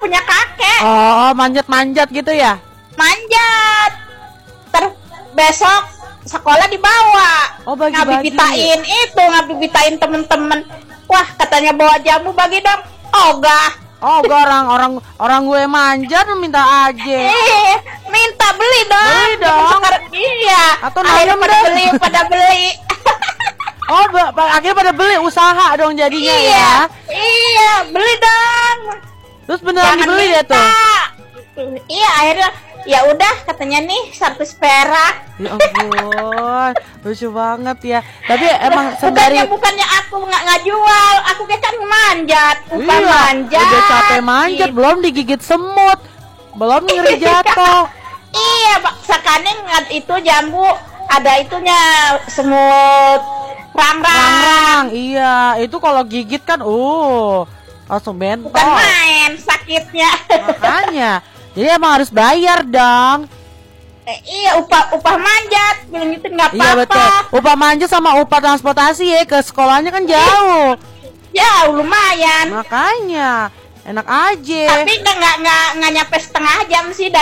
punya kakek. Oh, manjat-manjat gitu ya? Manjat. Terus besok sekolah dibawa. Oh, bagi-bagi. Ngabibitain temen-temen. Wah, katanya bawa jamu bagi dong. Ogah. Oh, orang gue manjat minta aja. Minta beli dong. Beli dong. Sekarang, iya. Atau akhirnya nayem pada beli. Oh, akhirnya pada beli, usaha dong jadinya ya. Iya, beli dong. Terus beneran dibeli ya tuh? Iya, akhirnya ya udah katanya nih 100 perak. Ya ampun, lucu banget ya. Tapi emang sembari bukannya aku nggak jual, aku kan manjat, iya, manjat. Udah capek manjat, belum digigit semut, belum ngeri jatuh. Iya, Pak. Sekarang itu jambu ada itunya semut rang-rang. Iya, itu kalau gigit kan langsung bentol. Bukan main sakitnya. Makanya, jadi emang harus bayar dong. Iya, upah manjat, bilang itu nggak apa-apa. Iya betul. Upah manjat sama upah transportasi ya ke sekolahnya kan jauh. Jauh lumayan. Makanya, enak aja. Tapi nggak nyampe setengah jam sih.